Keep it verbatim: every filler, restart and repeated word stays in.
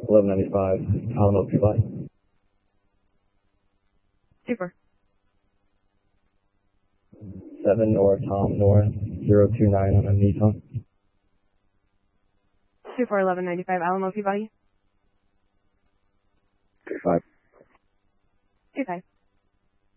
eleven ninety-five, Alamo Peabody. two four. seven Nora Tom Nora, zero two nine on a Nissan. two four eleven ninety-five, Alamo Peabody. two five. two five.